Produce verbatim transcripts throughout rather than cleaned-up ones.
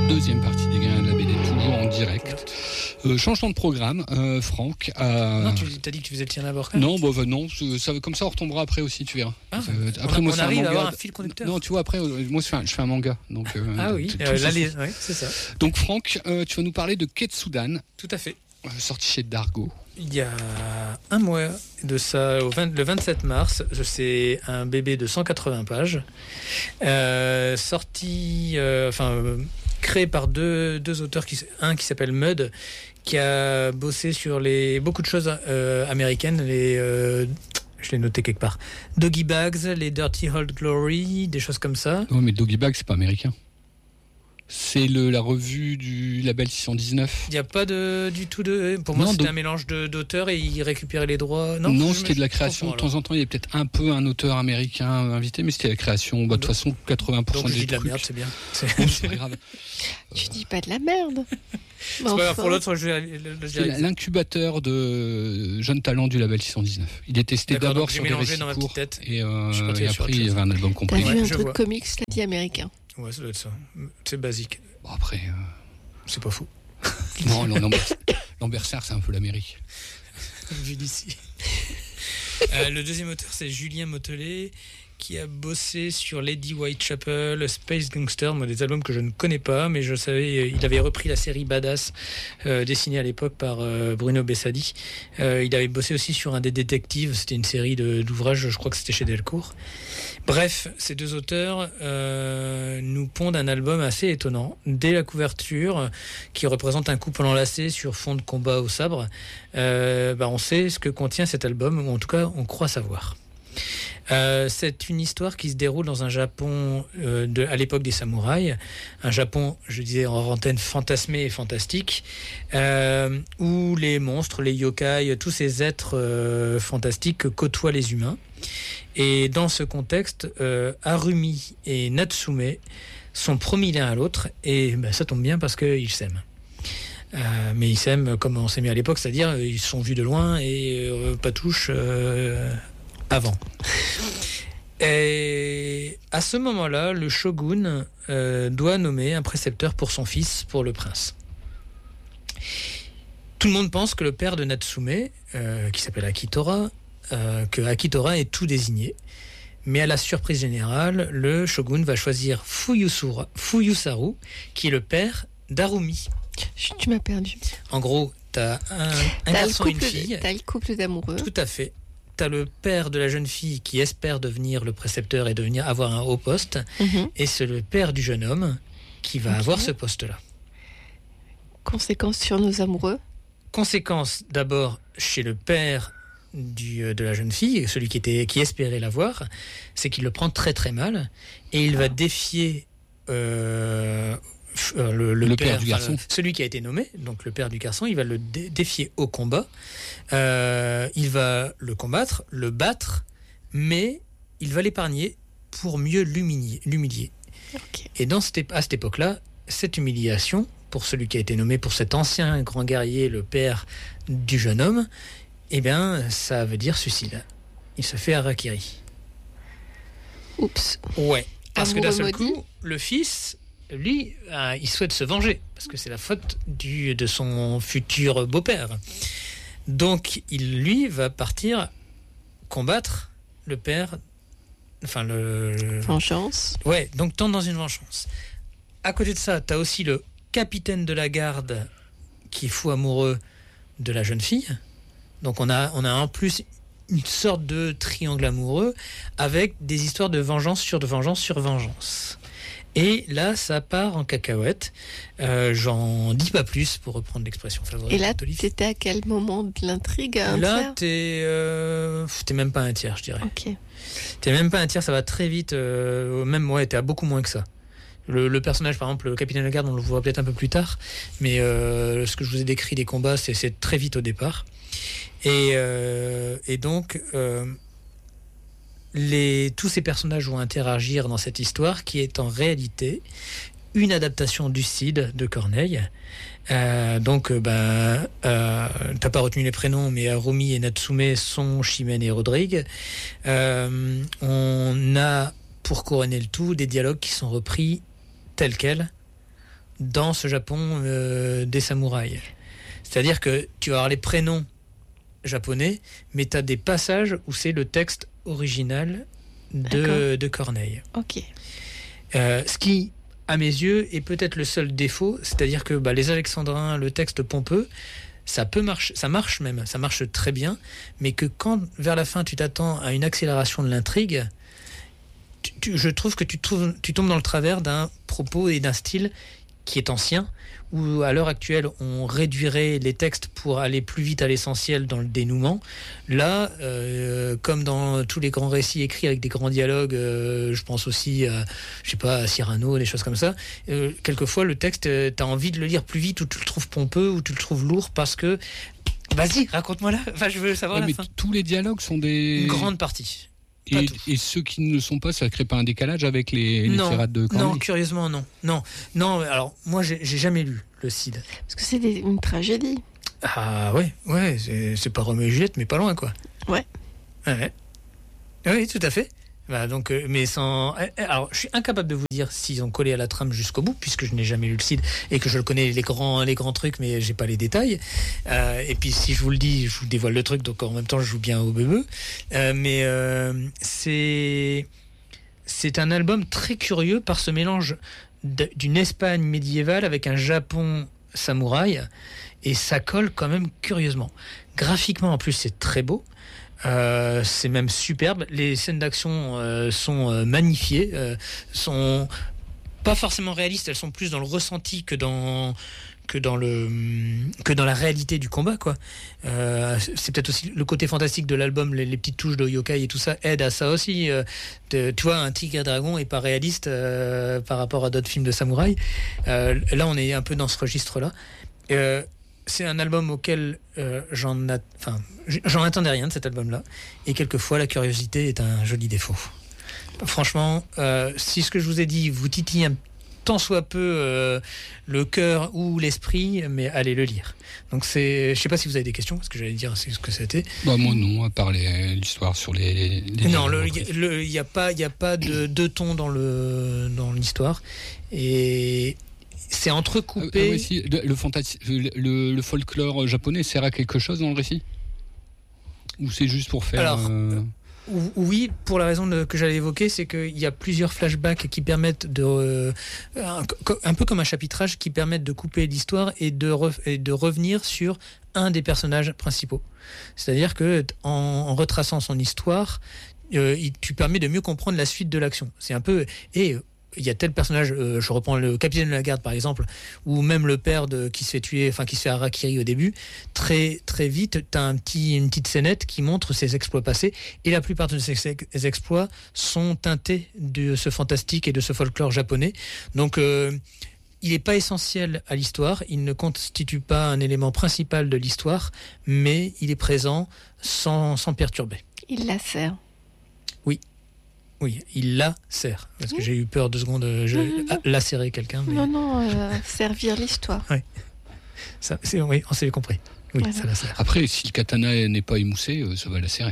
Deuxième partie des Guerriers de la B D, toujours en direct. Euh, changement de programme, euh, Franck. Euh... Non, tu as dit que tu faisais le tien d'abord. Non, bah, bah, non, ça, comme ça on retombera après aussi, tu verras. Ah, euh, après, on, moi, on c'est arrive un manga. à avoir un fil conducteur. Non, tu vois, après, moi je fais un, je fais un manga. Donc, euh, ah oui, euh, là, les... ouais, c'est ça. Donc Franck, euh, tu vas nous parler de Ketsudan. Tout à fait. Euh, sorti chez Dargo. Il y a un mois de ça, au vingt, le vingt-sept mars, c'est un bébé de cent quatre-vingts pages, euh, sorti, euh, enfin, euh, créé par deux, deux auteurs, qui, un qui s'appelle Mud, qui a bossé sur les, beaucoup de choses euh, américaines, les, euh, je l'ai noté quelque part, Doggy Bags, les Dirty Old Glory, des choses comme ça. Non, mais Doggy Bags, c'est pas américain. C'est le, la revue du label six cent dix-neuf. Il n'y a pas de, du tout de... Pour moi, non, c'était do... un mélange de, d'auteurs et ils récupéraient les droits. Non, non c'était de la création. De temps en temps, il y avait peut-être un peu un auteur américain invité, mais c'était la création. Bah, de toute façon, quatre-vingts pour cent donc, des je dis trucs. de la merde, c'est bien. C'est, bon, c'est pas grave. Tu dis pas de la merde. C'est pas grave, pour l'autre, je vais le dire. L'incubateur de jeunes talents du label six cent dix-neuf. Il est testé D'accord, d'abord sur des récits dans ma courts. Tête. Et, euh, et après, il y avait un album complet. T'as vu ouais, un truc vois. Comics, là, dit américain. Ouais, ça doit être ça. C'est basique. Bon, après... Euh... C'est pas fou. Non, non, Lambersart, c'est un peu l'Amérique. Vu d'ici. euh, le deuxième auteur, c'est Julien Motelet, qui a bossé sur Lady Whitechapel, Space Gangster, moi, des albums que je ne connais pas, mais je savais, il avait repris la série Badass, euh, dessinée à l'époque par euh, Bruno Bessadi. Euh, il avait bossé aussi sur un des détectives, c'était une série de, d'ouvrages, je crois que c'était chez Delcourt. Bref, ces deux auteurs euh, nous pondent un album assez étonnant. Dès la couverture, qui représente un couple enlacé sur fond de combat au sabre, euh, bah on sait ce que contient cet album, ou en tout cas, on croit savoir. Euh, c'est une histoire qui se déroule dans un Japon euh, de, à l'époque des samouraïs, un Japon, je disais en antenne, fantasmé et fantastique, euh, où les monstres, les yokai, tous ces êtres euh, fantastiques côtoient les humains. Et dans ce contexte, euh, Harumi et Natsume sont promis l'un à l'autre, et ben, ça tombe bien parce qu'ils s'aiment. Euh, mais ils s'aiment comme on s'aimait à l'époque, c'est-à-dire ils se sont vus de loin et euh, pas touche euh, avant. Et à ce moment-là, le shogun euh, doit nommer un précepteur pour son fils, pour le prince. Tout le monde pense que le père de Natsume, euh, qui s'appelle Akitora, euh, que Akitora est tout désigné. Mais à la surprise générale, le shogun va choisir Fuyusura, Fuyusaru, qui est le père d'Harumi. Tu m'as perdu. En gros, t'as un, un t'as garçon et une fille. T'as le couple d'amoureux. Tout à fait. T'as le père de la jeune fille qui espère devenir le précepteur et devenir avoir un haut poste, mm-hmm. et c'est le père du jeune homme qui va okay. avoir ce poste-là. Conséquences sur nos amoureux. Conséquences d'abord chez le père du, de la jeune fille, celui qui, était, qui espérait l'avoir, c'est qu'il le prend très très mal et il va défier euh, le, le, le père, père du garçon. Enfin, celui qui a été nommé, donc le père du garçon, il va le dé- défier au combat. Euh, il va le combattre, le battre, mais il va l'épargner pour mieux l'humilier. l'humilier. Okay. Et dans cette, à cette époque-là, cette humiliation, pour celui qui a été nommé, pour cet ancien grand guerrier, le père du jeune homme, eh bien, ça veut dire suicide. Il se fait harakiri. Oups. Ouais. Parce Amoureux que d'un seul maudit. coup, le fils, lui, euh, il souhaite se venger, parce que c'est la faute du, de son futur beau-père. Donc, il, lui, va partir combattre le père, enfin le... Vengeance. Ouais, donc tente dans une vengeance. À côté de ça, t'as aussi le capitaine de la garde qui est fou amoureux de la jeune fille. Donc on a, on a en plus une sorte de triangle amoureux avec des histoires de vengeance sur de vengeance sur vengeance. Et là, ça part en cacahuète. Euh, j'en dis pas plus pour reprendre l'expression favorite. Et là, t'étais à quel moment de l'intrigue? Un Là, tiers t'es, euh, t'es même pas un tiers, je dirais. Ok. T'es même pas un tiers, ça va très vite. Euh, même, ouais, t'es à beaucoup moins que ça. Le, le personnage, par exemple, le capitaine de la garde, on le voit peut-être un peu plus tard. Mais euh, ce que je vous ai décrit des combats, c'est, c'est très vite au départ. Et, euh, et donc, euh, les, tous ces personnages vont interagir dans cette histoire qui est en réalité une adaptation du Cid de Corneille. Euh, donc, ben, euh, t'as pas retenu les prénoms, mais Harumi et Natsume sont Chimène et Rodrigue. Euh, on a, pour couronner le tout, des dialogues qui sont repris tels quels dans ce Japon euh, des samouraïs. C'est-à-dire que tu vas avoir les prénoms japonais, mais tu as des passages où c'est le texte original de, de Corneille. Ok. Euh, ce qui, à mes yeux, est peut-être le seul défaut, c'est-à-dire que bah, les alexandrins, le texte pompeux, ça peut marcher, ça marche même, ça marche très bien, mais que quand vers la fin tu t'attends à une accélération de l'intrigue, tu, tu, je trouve que tu, trouves, tu tombes dans le travers d'un propos et d'un style qui est ancien, où à l'heure actuelle on réduirait les textes pour aller plus vite à l'essentiel dans le dénouement. Là, euh, comme dans tous les grands récits écrits avec des grands dialogues, euh, je pense aussi à, je sais pas, à Cyrano, des choses comme ça, euh, quelquefois le texte, euh, t'as envie de le lire plus vite, ou tu le trouves pompeux, ou tu le trouves lourd, parce que vas-y, raconte-moi là, enfin, je veux savoir ouais, la mais fin. Tous les dialogues sont des... Une grande partie. Et, et ceux qui ne le sont pas, ça crée pas un décalage avec les, les tirades de Corneille? Non, curieusement, non. Non, non. Alors, moi, j'ai, j'ai jamais lu le Cid. Parce que c'est des, une tragédie. Ah ouais, ouais, c'est, c'est pas Roméo et Juliette, mais pas loin, quoi. Ouais. Ouais. Oui, tout à fait. Bah, donc, euh, mais sans. Alors, je suis incapable de vous dire s'ils ont collé à la trame jusqu'au bout, puisque je n'ai jamais lu le Cid et que je le connais les grands, les grands trucs, mais j'ai pas les détails. Euh, et puis, si je vous le dis, je vous dévoile le truc, donc en même temps, je joue bien au bebeu. Euh, mais euh, c'est c'est un album très curieux par ce mélange d'une Espagne médiévale avec un Japon samouraï, et ça colle quand même curieusement. Graphiquement, en plus, c'est très beau. Euh, c'est même superbe. Les scènes d'action euh, sont euh, magnifiées, euh, sont pas forcément réalistes, elles sont plus dans le ressenti que dans que dans le que dans la réalité du combat, quoi. Euh, c'est peut-être aussi le côté fantastique de l'album, les, les petites touches de yokai et tout ça aide à ça aussi. Euh, de, tu vois, un tigre et dragon est pas réaliste euh, par rapport à d'autres films de samouraï. Euh, là, on est un peu dans ce registre-là. Euh, C'est un album auquel euh, j'en, a... enfin, j'en attendais rien de cet album-là. Et quelquefois, la curiosité est un joli défaut. Franchement, euh, si ce que je vous ai dit vous titille un tant soit peu euh, le cœur ou l'esprit, mais allez le lire. Donc c'est, je sais pas si vous avez des questions, parce que j'allais dire c'est ce que c'était. Bah moi non, à part les, l'histoire sur les. les non, il y a pas, il y a pas de deux tons dans le dans l'histoire, et c'est entrecoupé. Ah, ah, ouais, si, le, le, fantasi- le, le folklore japonais sert à quelque chose dans le récit, ou c'est juste pour faire. Alors, euh... oui, pour la raison de, que j'allais évoquer, c'est qu'il y a plusieurs flashbacks qui permettent de, euh, un, un peu comme un chapitrage, qui permettent de couper l'histoire et de, re, et de revenir sur un des personnages principaux. C'est-à-dire que en, en retraçant son histoire, euh, il, tu permets de mieux comprendre la suite de l'action. C'est un peu et il y a tel personnage, euh, je reprends le capitaine de la garde par exemple, ou même le père de, qui se fait tuer, enfin qui se fait harakiri au début. Très très vite, t'as un petit une petite scénette qui montre ses exploits passés, et la plupart de ces exploits sont teintés de ce fantastique et de ce folklore japonais. Donc euh, il n'est pas essentiel à l'histoire, il ne constitue pas un élément principal de l'histoire, mais il est présent sans sans perturber. Il la sert. Oui. Oui, il la sert. Parce que j'ai eu peur deux secondes, je ah, lacérer quelqu'un. Mais... Non, non, euh, servir l'histoire. Oui, ça, c'est, oui, on s'est compris. Oui, voilà. Ça la sert. Après, si le katana n'est pas émoussé, ça va lacérer.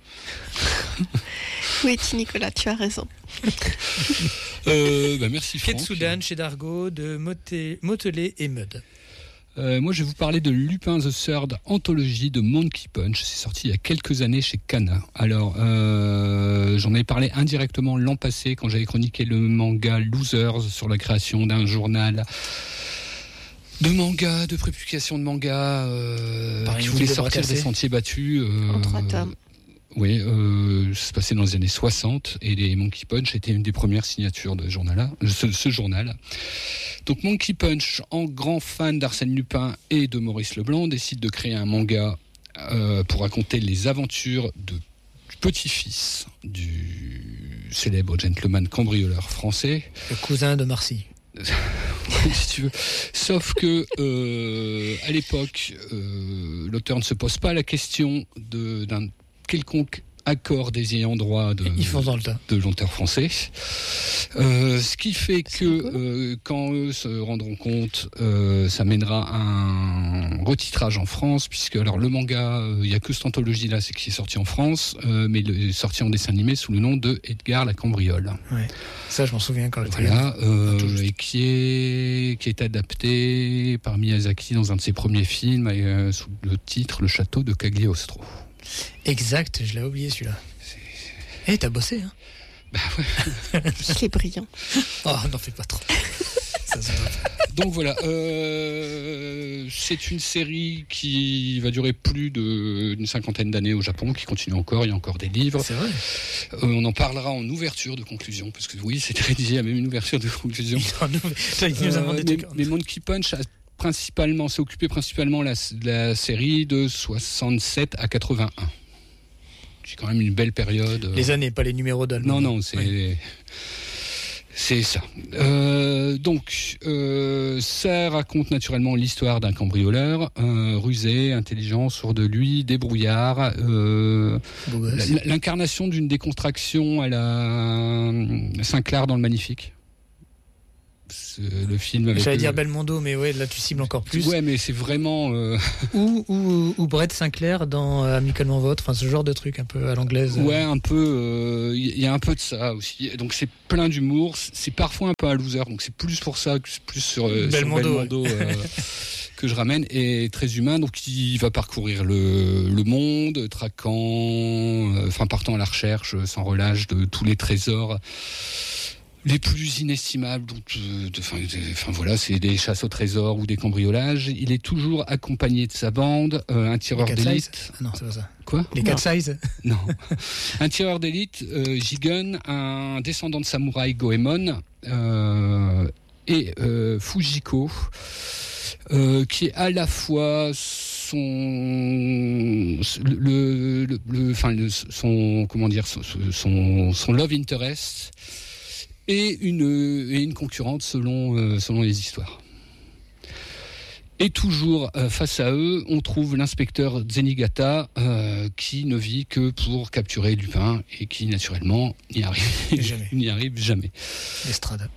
Oui, Nicolas, tu as raison. euh, bah merci Franck. Ketsudan chez Dargo de Moté, Motelet et Meud. Euh, moi, je vais vous parler de Lupin the Third, anthologie de Monkey Punch. C'est sorti il y a quelques années chez Kana. Alors, euh, j'en ai parlé indirectement l'an passé quand j'avais chroniqué le manga Losers sur la création d'un journal de manga, de prépublication de manga euh, qui voulait sortir des sentiers battus. Euh, en trois tomes. Oui, euh, ça se passait dans les années soixante et les Monkey Punch étaient une des premières signatures de journal, ce, ce journal. Donc Monkey Punch, en grand fan d'Arsène Lupin et de Maurice Leblanc, décide de créer un manga euh, pour raconter les aventures de, du petit-fils du célèbre gentleman cambrioleur français. Le cousin de Marcy. Si tu veux. Sauf que euh, à l'époque, euh, l'auteur ne se pose pas la question de, d'un quelconque accord des ayants droit de, Ils font dans le tas. de l'auteur français. Euh, ce qui fait que euh, quand eux se rendront compte, euh, ça mènera à un retitrage en France, puisque alors le manga, il euh, n'y a que cette anthologie-là, c'est qui est sorti en France, euh, mais il est sorti en dessin animé sous le nom de Edgar la Cambriole. Ouais. Ça, je m'en souviens quand j'étais Voilà, euh, et qui est et qui est adapté par Miyazaki dans un de ses premiers films euh, sous le titre Le Château de Cagliostro. Exact, je l'ai oublié celui-là. Eh, hey, t'as bossé, hein? Bah ouais. Il est brillant. Oh, n'en fais pas trop. Ça se voit. Donc voilà, euh, c'est une série qui va durer plus de, d'une cinquantaine d'années au Japon, qui continue encore, il y a encore des livres. C'est vrai. Euh, on en parlera en ouverture de conclusion, parce que oui, c'est rédigé, il y a même une ouverture de conclusion. Il nous a demandé Euh, des mais, trucs. mais Monkey Punch a principalement, s'est occupé principalement la, la série de soixante-sept à quatre-vingt-un. C'est quand même une belle période. Les années, pas les numéros d'album. Non, non, c'est... Oui. C'est ça. Euh, donc, euh, ça raconte naturellement l'histoire d'un cambrioleur, euh, rusé, intelligent, sourd de lui, débrouillard, euh, l'incarnation d'une décontraction à la Sinclair dans Le Magnifique. Le film avec j'allais le... dire Belmondo, mais ouais, là tu cibles encore plus. Ouais, mais c'est vraiment euh... ou, ou ou Brett Sinclair dans euh, Amicalement Vôtre, enfin ce genre de truc un peu à l'anglaise. Ouais, un peu. Il euh, y a un peu de ça aussi. Donc c'est plein d'humour. C'est parfois un peu un loser. Donc c'est plus pour ça que c'est plus sur, euh, Belmondo, sur Belmondo ouais. euh, que je ramène. Et très humain. Donc il va parcourir le le monde, traquant, enfin euh, partant à la recherche sans relâche de tous les trésors les plus inestimables, enfin de, voilà, c'est des chasses au trésor ou des cambriolages. Il est toujours accompagné de sa bande, euh, un tireur d'élite. Ah non, c'est pas ça. Quoi ? Les quatre size. Non. Un tireur d'élite, euh, Jigen, un descendant de samouraï Goemon, euh, et euh, Fujiko, euh, qui est à la fois son le, le, le enfin le, son comment dire son, son son love interest. Et une, et une concurrente selon, euh, selon les histoires. Et toujours euh, face à eux, on trouve l'inspecteur Zenigata euh, qui ne vit que pour capturer Lupin et qui naturellement n'y arrive jamais. n'y arrive jamais. L'estrade.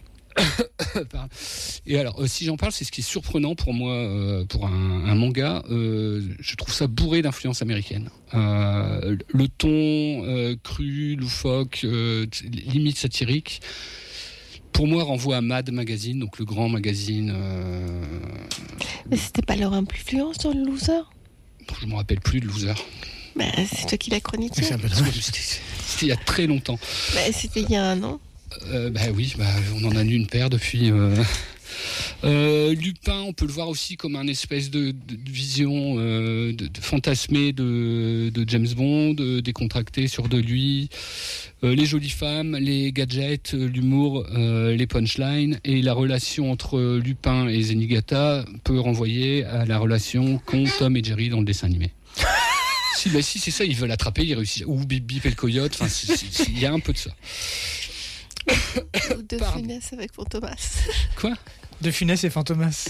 Et alors, euh, si j'en parle, c'est ce qui est surprenant pour moi, euh, pour un, un manga. Euh, je trouve ça bourré d'influence américaine. Euh, le ton euh, cru, loufoque, euh, limite satirique, pour moi renvoie à Mad Magazine, donc le grand magazine. Euh... Mais c'était pas leur influence dans le Loser ? Je me rappelle plus de Loser. Bah, c'est toi qui l'as chroniqué. C'est un peu c'était, c'était il y a très longtemps. Bah, c'était il y a un an. Euh, bah oui, bah, on en a lu une paire depuis. Euh... Euh, Lupin, on peut le voir aussi comme un espèce de, de, de vision euh, de, de fantasmée de, de James Bond, euh, décontracté sur de lui. Euh, les jolies femmes, les gadgets, euh, l'humour, euh, les punchlines et la relation entre Lupin et Zenigata peut renvoyer à la relation qu'ont Tom et Jerry dans le dessin animé. Si, bah si, c'est ça, ils veulent attraper, ils réussissent. Ou Bip Bip et le coyote, enfin, il y a un peu de ça. Ou De Funès avec Fantomas. Quoi ? De Funès et Fantomas.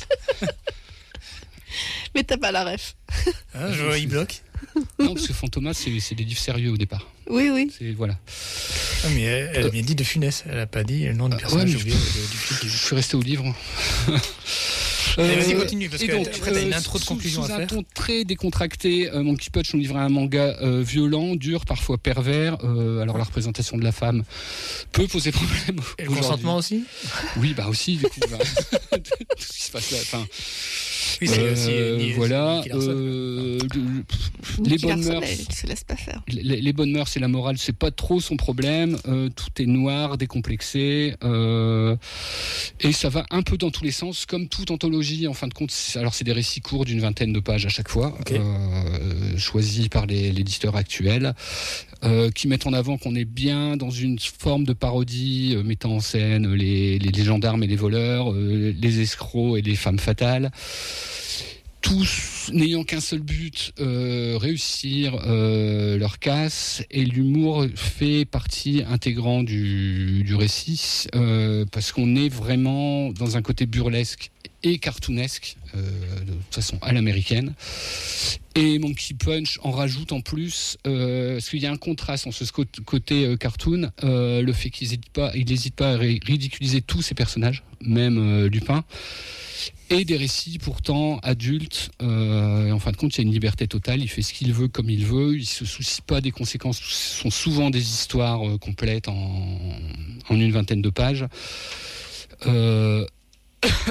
Mais t'as pas la ref. Ah, je vois, il bloque. Non, parce que Fantomas, c'est, c'est des livres sérieux au départ. Oui, oui. C'est, voilà. Ah, mais elle, elle a bien dit De Funès, elle a pas dit le nom du personnage. Euh, ouais, oublié, je, du flic. Je suis resté au livre. Euh, vas-y, continue, parce que donc, après, t'as une intro de sous, conclusion sous à un faire. ton très décontracté, euh, Monkey Punch nous livre un manga euh, violent, dur, parfois pervers. Euh, alors la représentation de la femme peut poser problème. Et le consentement aussi ? Oui, bah aussi, du coup. Bah, tout ce qui se passe là. Enfin, oui, c'est euh, aussi. Ni, voilà. Euh, de, les bonnes mœurs. Elle se laisse pas faire. Les, les bonnes mœurs et la morale, c'est pas trop son problème. Euh, tout est noir, décomplexé, euh, et ça va un peu dans tous les sens, comme toute anthologie. En fin de compte, c'est, alors c'est des récits courts d'une vingtaine de pages à chaque fois, okay. euh, choisis par les, l'éditeur actuel, euh, qui mettent en avant qu'on est bien dans une forme de parodie, euh, mettant en scène les, les, les gendarmes et les voleurs, euh, les escrocs et les femmes fatales. Tous n'ayant qu'un seul but, euh, réussir euh, leur casse, et l'humour fait partie intégrante du, du récit, euh, parce qu'on est vraiment dans un côté burlesque et cartoonesque, euh, de toute façon à l'américaine. Et Monkey Punch en rajoute en plus, euh, parce qu'il y a un contraste en ce côté euh, cartoon, euh, le fait qu'ils n'hésitent pas, ils n'hésitent pas à ridiculiser tous ces personnages, même euh, Lupin. Et des récits pourtant adultes, euh, et en fin de compte il y a une liberté totale, il fait ce qu'il veut comme il veut, il se soucie pas des conséquences, ce sont souvent des histoires euh, complètes en, en une vingtaine de pages. Euh...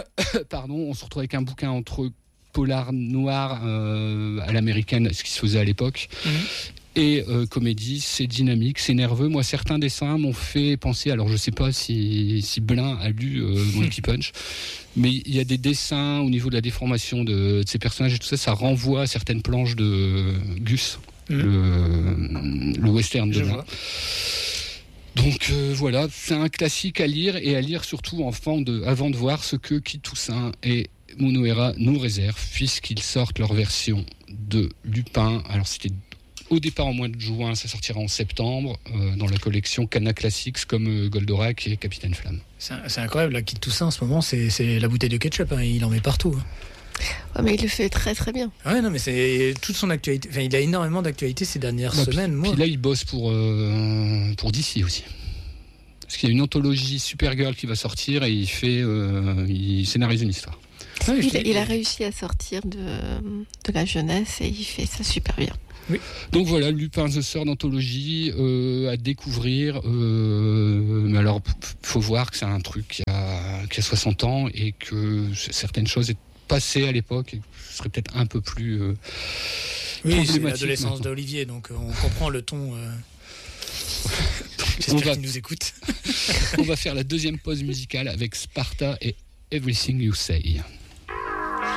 pardon, on se retrouve avec un bouquin entre polar noir euh, à l'américaine, ce qui se faisait à l'époque. Mmh. Et euh, comédie, c'est dynamique, c'est nerveux. Moi, certains dessins m'ont fait penser, alors je sais pas si, si Blin a lu euh, Monkey Punch, mais il y a des dessins au niveau de la déformation de, de ces personnages et tout ça, ça renvoie à certaines planches de Gus, mmh. le, le western de Blin. Donc euh, voilà, c'est un classique à lire et à lire surtout enfant de, avant de voir ce que Kid Toussaint et Munohara nous réservent, puisqu'ils sortent leur version de Lupin. Alors c'était au départ en mois de juin, ça sortira en septembre euh, dans la collection Cana Classics comme euh, Goldorak et Capitaine Flamme. C'est, c'est incroyable, là, Kid Toussaint en ce moment, c'est, c'est la bouteille de ketchup, hein, il en met partout. Hein. Ouais, mais il le fait très très bien. Ouais, non, mais c'est toute son actualité. Enfin, il a énormément d'actualité ces dernières bah, semaines. Puis, moi. puis là, il bosse pour, euh, pour D C aussi. Parce qu'il y a une anthologie Supergirl qui va sortir et il fait, euh, il scénarise une histoire. Ouais, il, a, il a réussi à sortir de, de la jeunesse et il fait ça super bien. Oui. Donc voilà, Lupin the Third d'anthologie euh, à découvrir. Euh, mais alors, faut voir que c'est un truc qui a, qui a soixante ans et que certaines choses sont passées à l'époque et ce serait peut-être un peu plus. Euh, oui, c'est l'adolescence maintenant. d'Olivier, donc on comprend le ton. Euh... J'espère va... qu'il nous écoute. On va faire la deuxième pause musicale avec Sparta et Everything You Say.